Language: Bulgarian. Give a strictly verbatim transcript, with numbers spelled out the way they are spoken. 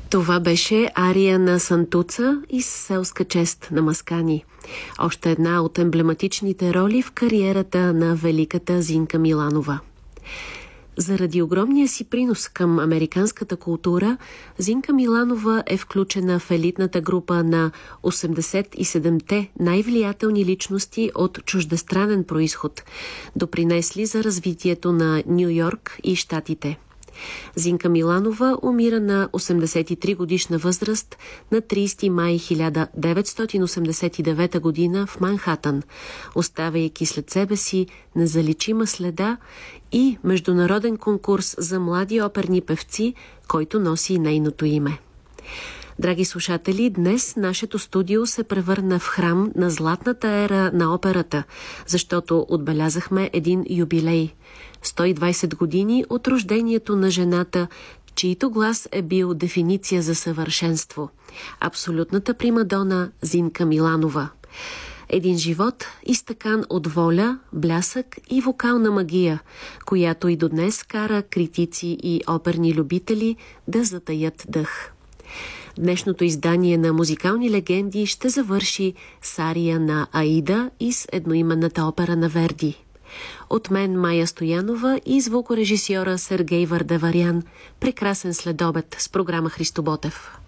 Това беше ария на Сантуца и селска чест на Маскани. Още една от емблематичните роли в кариерата на великата Зинка Миланова. Заради огромния си принос към американската култура, Зинка Миланова е включена в елитната група на осемдесет и седемте най-влиятелни личности от чуждестранен произход, допринесли за развитието на Ню Йорк и щатите. Зинка Миланова умира на осемдесет и три годишна възраст на тридесети май хиляда деветстотин осемдесет и девета година в Манхатън, оставяйки след себе си незаличима следа и международен конкурс за млади оперни певци, който носи нейното име. Драги слушатели, днес нашето студио се превърна в храм на златната ера на операта, защото отбелязахме един юбилей – сто и двадесет години от рождението на жената, чийто глас е бил дефиниция за съвършенство – абсолютната примадона Зинка Миланова. Един живот изтъкан от воля, блясък и вокална магия, която и до днес кара критици и оперни любители да затаят дъх. Днешното издание на Музикални легенди ще завърши с ария на Аида и с едноименната опера на Верди. От мен Майя Стоянова и звукорежисьора Сергей Вардаварян. Прекрасен следобед с програма Христо Ботев.